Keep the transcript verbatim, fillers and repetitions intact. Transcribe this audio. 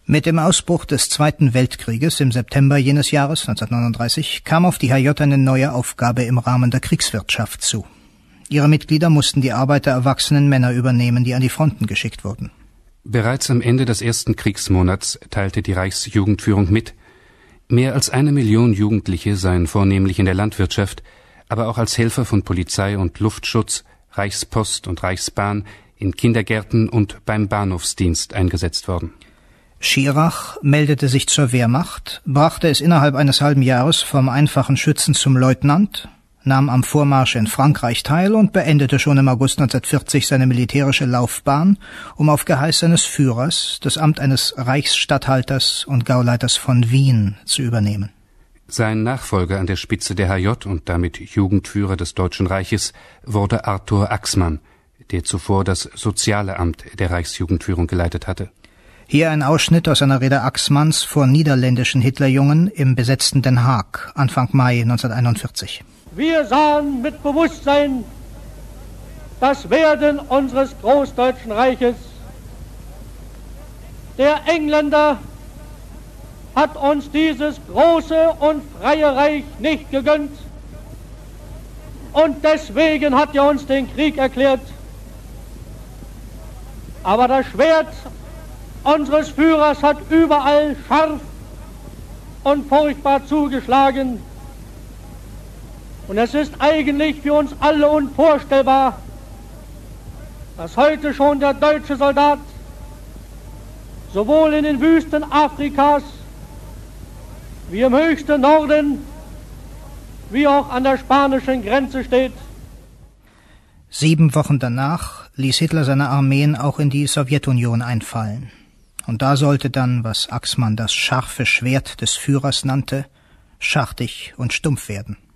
Mit dem Ausbruch des Zweiten Weltkrieges im September jenes Jahres neunzehnhundertneununddreißig kam auf die H J eine neue Aufgabe im Rahmen der Kriegswirtschaft zu. Ihre Mitglieder mussten die Arbeit der erwachsenen Männer übernehmen, die an die Fronten geschickt wurden. Bereits am Ende des ersten Kriegsmonats teilte die Reichsjugendführung mit, mehr als eine Million Jugendliche seien vornehmlich in der Landwirtschaft, aber auch als Helfer von Polizei und Luftschutz, Reichspost und Reichsbahn, in Kindergärten und beim Bahnhofsdienst eingesetzt worden. Schirach meldete sich zur Wehrmacht, brachte es innerhalb eines halben Jahres vom einfachen Schützen zum Leutnant, nahm am Vormarsch in Frankreich teil und beendete schon im August neunzehnhundertvierzig seine militärische Laufbahn, um auf Geheiß seines Führers das Amt eines Reichsstatthalters und Gauleiters von Wien zu übernehmen. Sein Nachfolger an der Spitze der H J und damit Jugendführer des Deutschen Reiches wurde Arthur Axmann, der zuvor das Soziale Amt der Reichsjugendführung geleitet hatte. Hier ein Ausschnitt aus einer Rede Axmanns vor niederländischen Hitlerjungen im besetzten Den Haag, Anfang Mai neunzehnhunderteinundvierzig. Wir sahen mit Bewusstsein das Werden unseres Großdeutschen Reiches. Der Engländer hat uns dieses große und freie Reich nicht gegönnt. Und deswegen hat er uns den Krieg erklärt. Aber das Schwert unseres Führers hat überall scharf und furchtbar zugeschlagen. Und es ist eigentlich für uns alle unvorstellbar, dass heute schon der deutsche Soldat sowohl in den Wüsten Afrikas wie im höchsten Norden wie auch an der spanischen Grenze steht. Sieben Wochen danach ließ Hitler seine Armeen auch in die Sowjetunion einfallen. Und da sollte dann, was Axmann das scharfe Schwert des Führers nannte, schartig und stumpf werden.